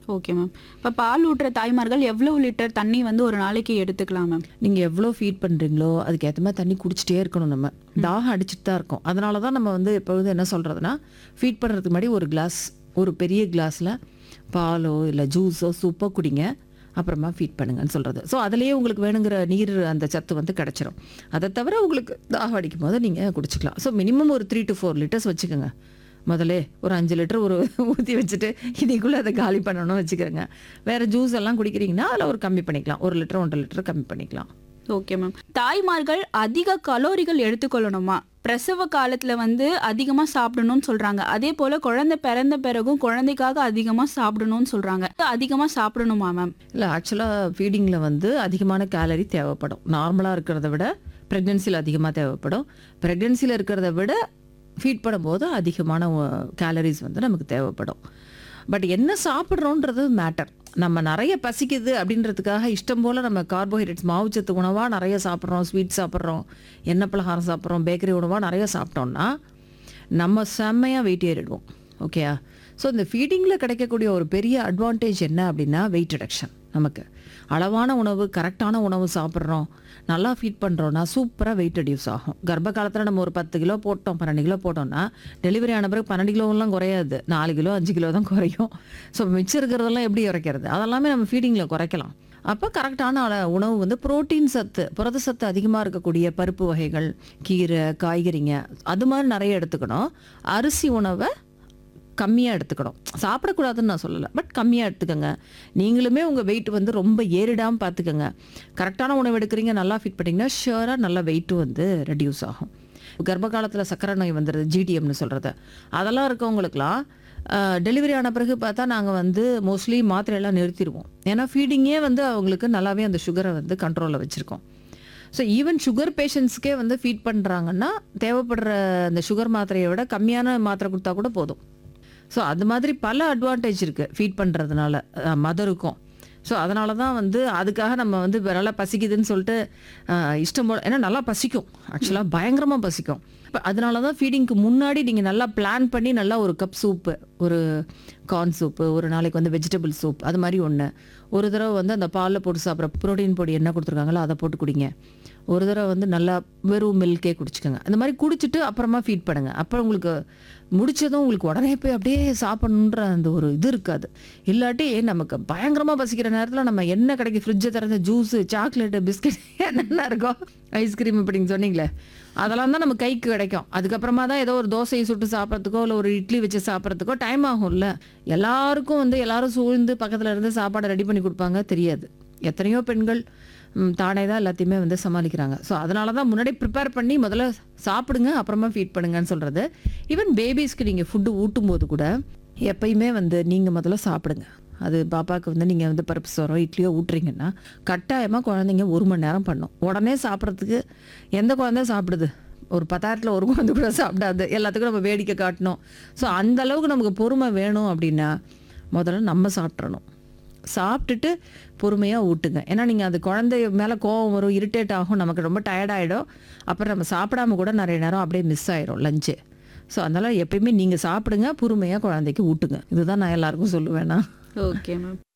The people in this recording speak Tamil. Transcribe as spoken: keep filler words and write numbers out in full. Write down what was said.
Okay ma'am. இப்போ பால் ஊட்டுற தாய்மார்கள் எவ்வளோ லிட்டர் தண்ணி வந்து ஒரு நாளைக்கு எடுத்துக்கலாம் மேம்? நீங்கள் எவ்வளோ ஃபீட் பண்ணுறீங்களோ அதுக்கு ஏற்ற மாதிரி தண்ணி குடிச்சிட்டே இருக்கணும். நம்ம தாகம் அடிச்சிட்டு தான் இருக்கும். அதனால தான் நம்ம வந்து எப்பொழுதும் என்ன சொல்கிறதுனா, ஃபீட் பண்ணுறதுக்கு முன்னாடி ஒரு கிளாஸ், ஒரு பெரிய கிளாஸில் பாலோ இல்லை ஜூஸோ சூப்போ குடிங்க, அப்புறமா ஃபீட் பண்ணுங்கன்னு சொல்கிறது. ஸோ அதுலேயே உங்களுக்கு வேணுங்கிற நீர் அந்த சத்து வந்து கிடச்சிரும். அதை தவிர உங்களுக்கு தாகம் அடிக்கும் போது நீங்கள் குடிச்சிக்கலாம். ஸோ மினிமம் ஒரு த்ரீ டு ஃபோர் லிட்டர்ஸ் வச்சுக்கோங்க. முதல்ல ஒரு அஞ்சு லிட்டர் ஒரு ஊற்றி வச்சுட்டு இன்னைக்குள்ளே அதை காலி பண்ணணும்னு வச்சுக்கிறேங்க. வேறு ஜூஸ் எல்லாம் குடிக்கிறீங்கன்னா அதில் ஒரு கம்மி பண்ணிக்கலாம், ஒரு லிட்டர் ஒன்றரை லிட்டர் கம்மி பண்ணிக்கலாம். Okay ma'am. தாய்மார்கள் அதிக கலோரிகள் எடுத்துக்கொள்ளணுமா? பிரசவ காலத்தில் வந்து அதிகமாக சாப்பிடணும்னு சொல்கிறாங்க. அதே போல் குழந்தை பிறந்த பிறகும் குழந்தைக்காக அதிகமாக சாப்பிடணும்னு சொல்கிறாங்க. அதிகமாக சாப்பிடணுமா மேம்? இல்லை, ஆக்சுவலாக ஃபீடிங்கில் வந்து அதிகமான கேலரி தேவைப்படும். நார்மலாக இருக்கிறத விட ப்ரெக்னென்சியில் அதிகமாக தேவைப்படும். ப்ரெக்னென்சியில் இருக்கிறத விட ஃபீட் பண்ணும்போது அதிகமான கேலரிஸ் வந்து நமக்கு தேவைப்படும். பட் என்ன சாப்பிட்றோன்றது மேட்டர். நம்ம நிறைய பசிக்குது அப்படின்றதுக்காக இஷ்டம் போல் நம்ம கார்போஹைட்ரேட்ஸ் மாவுச்சத்து உணவாக நிறைய சாப்பிட்றோம், ஸ்வீட் சாப்பிட்றோம், எண்ணெய் பலகாரம் சாப்பிட்றோம், பேக்கரி உணவாக நிறைய சாப்பிட்டோம்னா நம்ம செம்மையாக வெயிட் ஏறிடுவோம். ஓகேயா? ஸோ இந்த ஃபீடிங்கில் கிடைக்கக்கூடிய ஒரு பெரிய அட்வான்டேஜ் என்ன அப்படின்னா வெயிட் ரிடக்ஷன். நமக்கு அளவான உணவு, கரெக்டான உணவு சாப்பிட்றோம், நல்லா ஃபீட் பண்ணுறோன்னா சூப்பராக வெயிட் ரெடியூஸ் ஆகும். கர்ப்ப காலத்தில் நம்ம ஒரு பத்து கிலோ போட்டோம், பன்னெண்டு கிலோ போட்டோம்னா டெலிவரி ஆன பிறகு பன்னெண்டு கிலோவெல்லாம் குறையாது, நாலு கிலோ அஞ்சு கிலோ தான் குறையும். ஸோ மிச்சம் இருக்கிறதெல்லாம் எப்படி குறைக்கிறது? அதெல்லாமே நம்ம ஃபீடிங்கில் குறைக்கலாம். அப்போ கரெக்டான உணவு வந்து புரோட்டீன் சத்து, புரத சத்து அதிகமாக இருக்கக்கூடிய பருப்பு வகைகள், கீரை, காய்கறிங்க அது மாதிரி நிறைய எடுத்துக்கணும். அரிசி உணவை கம்மியாக எடுத்துக்கணும். சாப்பிடக்கூடாதுன்னு நான் சொல்லலை, பட் கம்மியாக எடுத்துக்கோங்க. நீங்களுமே உங்கள் வெயிட் வந்து ரொம்ப ஏறிடாமல் பார்த்துக்கோங்க. கரெக்டான உணவு எடுக்கிறீங்க, நல்லா ஃபிட் பண்ணிங்கன்னா ஷியராக நல்லா வெயிட்டும் வந்து ரெடியூஸ் ஆகும். கர்ப்ப காலத்தில் சக்கரை நோய் வந்துடுது, ஜிடிஎம்னு சொல்கிறது, அதெல்லாம் இருக்கவங்களுக்குலாம் டெலிவரி ஆன பிறகு பார்த்தா நாங்கள் வந்து மோஸ்ட்லி மாத்திரையெல்லாம் நிறுத்திடுவோம். ஏன்னா ஃபீடிங்கே வந்து அவங்களுக்கு நல்லாவே அந்த சுகரை வந்து கண்ட்ரோலில் வச்சுருக்கோம். ஸோ ஈவன் சுகர் பேஷண்ட்ஸ்க்கே வந்து ஃபீட் பண்ணுறாங்கன்னா தேவைப்படுற அந்த சுகர் மாத்திரையை விட கம்மியான மாத்திரை கொடுத்தா கூட போதும். ஸோ அது மாதிரி பல அட்வான்டேஜ் இருக்குது ஃபீட் பண்ணுறதுனால மதருக்கும். ஸோ அதனால தான் வந்து அதுக்காக நம்ம வந்து நல்லா பசிக்குதுன்னு சொல்லிட்டு இஷ்டம் போல், ஏன்னா நல்லா பசிக்கும், ஆக்சுவலாக பயங்கரமாக பசிக்கும். இப்போ அதனால தான் ஃபீடிங்க்கு முன்னாடி நீங்கள் நல்லா பிளான் பண்ணி நல்லா ஒரு கப் சூப்பு, ஒரு கார்ன் சூப்பு, ஒரு நாளைக்கு வந்து வெஜிடபிள் சூப், அது மாதிரி ஒன்று, ஒரு தடவை வந்து அந்த பாலில் போட்டு சாப்பிட்ற ப்ரோட்டீன் பொடி என்ன கொடுத்துருக்காங்களோ அதை போட்டு குடிங்க. ஒரு தடவை வந்து நல்லா வெறும் மில்கே குடிச்சிக்கோங்க. அந்த மாதிரி குடிச்சிட்டு அப்புறமா ஃபீட் பண்ணுங்கள். அப்புறம் உங்களுக்கு முடிச்சதும் உங்களுக்கு உடனே போய் அப்படியே சாப்பிடணுன்ற அந்த ஒரு இது இருக்காது. இல்லாட்டி நமக்கு பயங்கரமாக பசிக்கிற நேரத்தில் நம்ம என்ன கிடைக்கும், ஃப்ரிட்ஜை திறந்த ஜூஸு, சாக்லேட்டு, பிஸ்கட் என்னென்ன இருக்கோ, ஐஸ்கிரீம் இப்படின்னு சொன்னீங்களே, அதெல்லாம் தான் நம்ம கைக்கு கிடைக்கும். அதுக்கப்புறமா தான் ஏதோ ஒரு தோசையை சுட்டு சாப்பிட்றதுக்கோ இல்லை ஒரு இட்லி வச்சு சாப்பிட்றதுக்கோ டைம் ஆகும்ல. எல்லாருக்கும் வந்து எல்லாரும் சூழ்ந்து பக்கத்தில் இருந்து சாப்பாடை ரெடி பண்ணி கொடுப்பாங்க தெரியாது. எத்தனையோ பெண்கள் தானே தான் எல்லாத்தையுமே வந்து சமாளிக்கிறாங்க. ஸோ அதனால தான் முன்னாடி ப்ரிப்பேர் பண்ணி முதல்ல சாப்பிடுங்க, அப்புறமா ஃபீட் பண்ணுங்கன்னு சொல்கிறது. ஈவன் பேபிஸ்க்கு நீங்கள் ஃபுட்டு ஊட்டும் போது கூட எப்பயுமே வந்து நீங்கள் முதல்ல சாப்பிடுங்க. அது பாப்பாவுக்கு வந்து நீங்கள் வந்து பருப்பு சோறோ இட்லியோ ஊட்டுறீங்கன்னா கட்டாயமாக குழந்தைங்க ஒரு மணி நேரம் பண்ணும். உடனே சாப்பிட்றதுக்கு எந்த குழந்தை சாப்பிடுது? ஒரு பத்தாயிரத்தில் ஒரு குழந்தை கூட சாப்பிடாது. எல்லாத்துக்கும் நம்ம வேடிக்கை காட்டணும். ஸோ அந்த அளவுக்கு நமக்கு பொறுமை வேணும் அப்படின்னா முதல்ல நம்ம சாப்பிட்றணும். சாப்பிட்டுட்டு பொறுமையாக ஊட்டுங்க. ஏன்னா நீங்கள் அது குழந்தை மேலே கோவம் வரும், இரிட்டேட் ஆகும், நமக்கு ரொம்ப டயர்டாகிடும். அப்புறம் நம்ம சாப்பிடாம கூட நிறைய நேரம் அப்படியே மிஸ் ஆயிரும் லஞ்சு. ஸோ அதனால் எப்பயுமே நீங்கள் சாப்பிடுங்க, பொறுமையாக குழந்தைக்கு ஊட்டுங்க. இதுதான் நான் எல்லாருக்கும் சொல்லுவேன்னா. Okay ma'am.